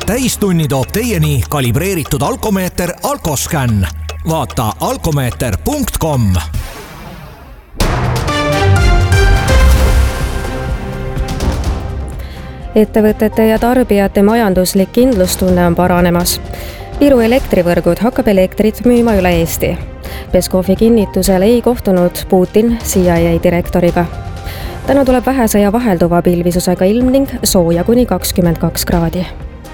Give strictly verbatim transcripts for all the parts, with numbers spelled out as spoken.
täistunni toob teieni kalibreeritud alkomeeter Alkoscan. Vaata alkomeeter punkt com. Ettevõtete ja tarbijate majanduslik kindlustunne on paranemas. Viru elektrivõrgud hakkab elektrit müüma üle Eesti. Peskovi kinnitusel ei kohtunud Putin C I A direktoriga. Täna tuleb vähese ja vahelduva pilvisusega ilm ning sooja kuni kakskümmend kaks kraadi.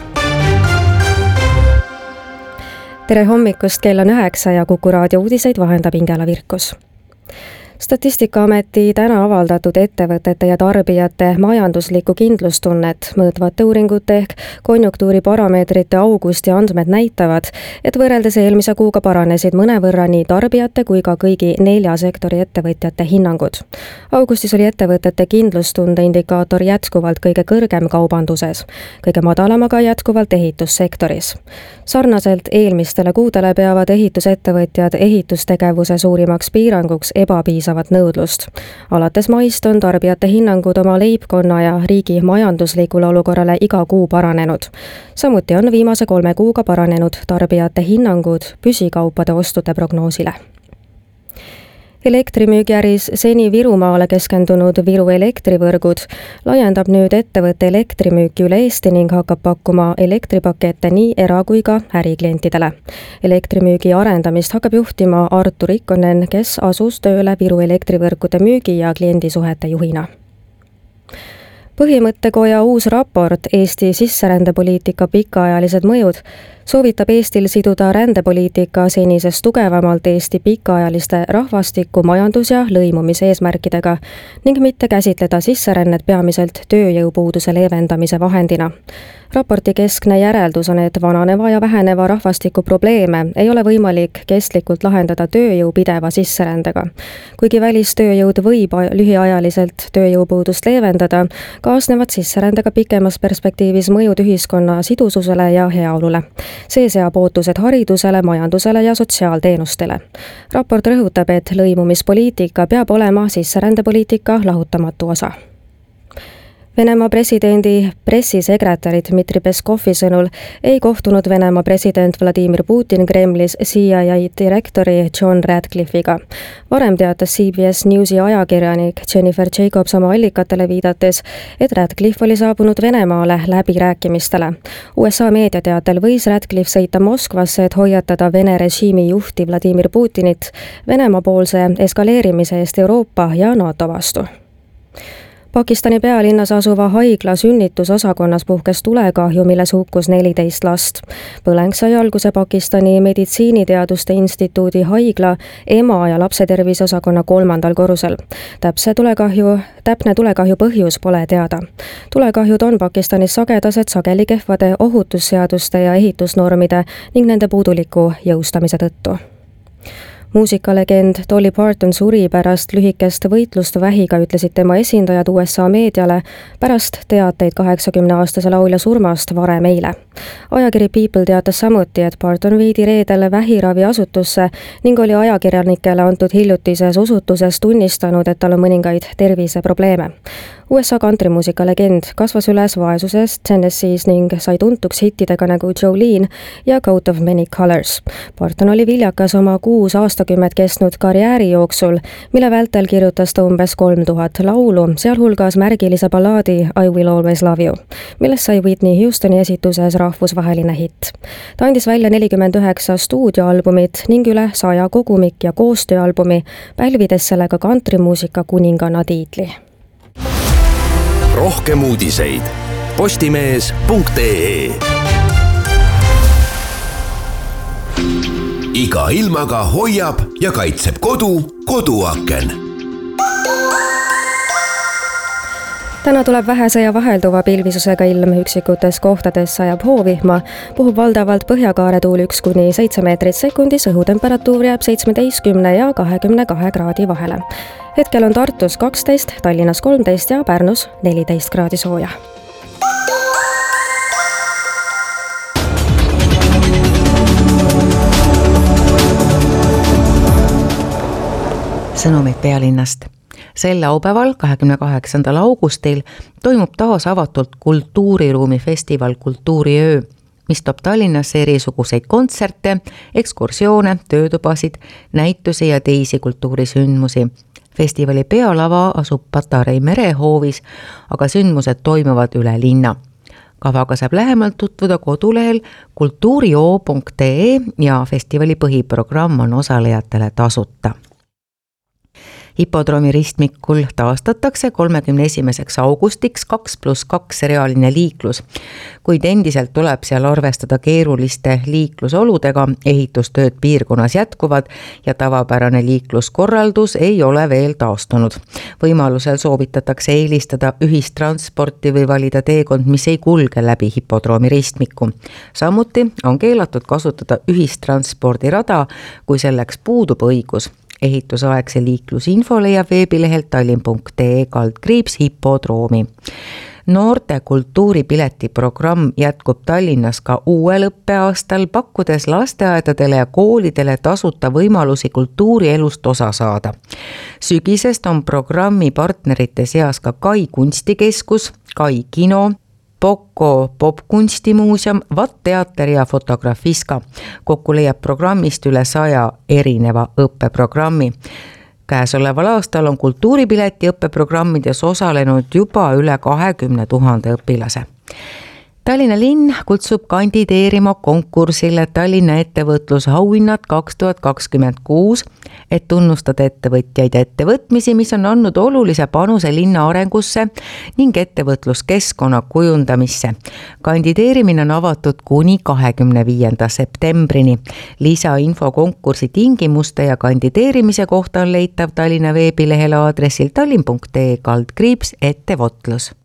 Tere hommikust, kell on üheksa ja Kuku raadio uudiseid vahendab Ingela Virkus. Statistikaameti täna avaldatud ettevõtete ja tarbijate majanduslikku kindlustunnet mõõtvate uuringute ehk konjunktuuriparameetrite augusti andmed näitavad, et võrreldes eelmise kuuga paranesid mõnevõrra nii tarbijate kui ka kõigi nelja sektori ettevõtjate hinnangud. Augustis oli ettevõtete kindlustunde indikaator jätkuvalt kõige kõrgem kaubanduses, kõige madalamaga jätkuvalt ehitussektoris. Sarnaselt eelmistele kuudele peavad ehitusettevõtjad ehitustegevuse suurimaks piiranguks ebapiisavat nõudlust. Alates maist on tarbijate hinnangud oma leibkonna ja riigi majanduslikule olukorrale iga kuu paranenud. Samuti on viimase kolme kuuga paranenud tarbijate hinnangud püsikaupade ostude prognoosile. Elektrimüügiäris seni Virumaale keskendunud Viru elektrivõrgud laiendab nüüd ettevõtte elektrimüüki üle Eesti ning hakkab pakkuma elektripakette nii era- kui ka äriklientidele. Elektrimüügi arendamist hakkab juhtima Artur Ikkonen, kes asus tööle Viru elektrivõrkude müügi ja kliendisuhete juhina. Põhimõttekoja uus raport Eesti sisserändepoliitika pikaajalised mõjud soovitab Eestil siduda rändepoliitika senisest tugevamalt Eesti pikaajaliste rahvastiku, majandus- ja lõimumise eesmärkidega ning mitte käsitleda sisserännet peamiselt tööjõupuuduse leevendamise vahendina. Raporti keskne järeldus on, et vananeva ja väheneva rahvastiku probleeme ei ole võimalik kestlikult lahendada tööjõu pideva sisserändega. Kuigi välistööjõud võib lühiajaliselt tööjõupuudust leevendada, kaasnevad sisserändega pikemas perspektiivis mõjud ühiskonna sidususele ja heaolule. See seab ootused haridusele, majandusele ja sotsiaalteenustele. Raport rõhutab, et lõimumispoliitika peab olema sisserändepoliitika lahutamatu osa. Venemaa presidendi pressisekretäri Dmitri Peskovi sõnul ei kohtunud Venemaa president Vladimir Putin Kremlis C I A direktori John Radcliffe'iga. Varem teatas C B S Newsi ajakirjanik Jennifer Jacobs oma allikatele viidates, et Radcliffe oli saabunud Venemaale läbirääkimistele. U S A meediateatel võis Radcliffe sõita Moskvasse, et hoiatada Vene režiimi juhti Vladimir Putinit Venemaa poolse eskaleerimise eest Euroopa ja NATO vastu. Pakistani pealinnas asuva haigla sünnitusosakonnas puhkes tulekahju, milles hukkus neliteist last. Põleng sai alguse Pakistani meditsiiniteaduste instituudi haigla ema- ja lapseterviseosakonna kolmandal korrusel. Täpse tulekahju, täpne tulekahju põhjus pole teada. Tulekahjud on Pakistanis sagedased sageli kehvade ohutusseaduste ja ehitusnormide ning nende puuduliku jõustamise tõttu. Muusikalegend Dolly Parton suri pärast lühikest võitlust vähiga, ütlesid tema esindajad U S A meediale pärast teateid kaheksakümneaastase laulja surmast varem eile. Ajakiri People teatas samuti, et Parton viidi reedel vähiraviasutusse ning oli ajakirjanikele antud hiljutises usutuses tunnistanud, et tal on mõningaid terviseprobleeme. U S A kantrimuusika legend kasvas üles vaesuses Tennessee's ning sai tuntuks hittidega nagu Jolene ja Coat of Many Colors. Parton oli viljakas oma kuus aastakümmet kestnud karjääri jooksul, mille vältel kirjutas ta umbes kolm tuhat laulu, sealhulgas märgilise ballaadi I Will Always Love You, millest sai Whitney Houstoni esituses rahvusvaheline hitt. Ta andis välja nelikümmend üheksa stuudioalbumit ning üle saja kogumik- ja koostööalbumi, pälvides sellega kantrimuusika kuninganna tiitli. Rohkem uudiseid postimees punkt ee. Iga ilmaga hoiab ja kaitseb kodu koduaken. Täna tuleb vähese ja vahelduva pilvisusega ilm, üksikutes kohtades sajab hoovihma, puhub valdavalt põhjakaaretuul üks kuni seitse meetrit sekundis, õhutemperatuur jääb seitsmeteistkümne ja kahekümne kahe kraadi vahele. Hetkel on Tartus kaksteist, Tallinnas kolmteist ja Pärnus neliteist kraadi sooja. Sõnumid pealinnast. Sel laupäeval, kahekümne kaheksandal augustil, toimub taas avatult kultuuriruumi festival Kultuuriöö. mis toob Tallinnasse erisuguseid kontserte, ekskursioone, töötubasid, näitusi ja teisi kultuurisündmusi. Festivali pealava asub Patarei merehoovis, aga sündmused toimuvad üle linna. Kavaga saab lähemalt tutvuda kodulehel kultuurio punkt ee ja festivali põhiprogramm on osalejatele tasuta. Hipodroomi ristmikul taastatakse kolmekümne esimeseks augustiks kaks pluss kaks reaaline liiklus, kuid endiselt tuleb seal arvestada keeruliste liiklusoludega, ehitustööd piirkonnas jätkuvad ja tavapärane liikluskorraldus ei ole veel taastunud. Võimalusel soovitatakse eelistada ühistransporti või valida teekond, mis ei kulge läbi hipodroomi ristmiku. Samuti on keelatud kasutada ühistranspordirada, kui selleks puudub õigus. Ehitusaegse liiklusinfo leiab veebilehelt tallinn punkt ee kaldkriips hipodroomi. Noorte kultuuripileti programm jätkub Tallinnas ka uuel õppeaastal, pakkudes lasteaedadele ja koolidele tasuta võimalusi kultuurielust osa saada. Sügisest on programmi partnerite seas ka Kai kunstikeskus, Kai kino, Poko popkunstimuuseum, Vat-teater ja Fotografiska. Kokku leiab programmist üle saja erineva õppeprogrammi. Käesoleval aastal on kultuuripileti õppeprogrammides osalenud juba üle kahekümne tuhande õpilase. Tallinna linn kutsub kandideerima konkursile Tallinna ettevõtlusauhinnad kaks tuhat kakskümmend kuus, et tunnustada ettevõtjaid ja ettevõtmisi, mis on andnud olulise panuse linna arengusse ning ettevõtluskeskkonna kujundamisse. Kandideerimine on avatud kuni kahekümne viienda septembrini. Lisainfo konkursi tingimuste ja kandideerimise kohta on leitav Tallinna veebilehel aadressil tallinn punkt ee kaldkriips ettevõtlus.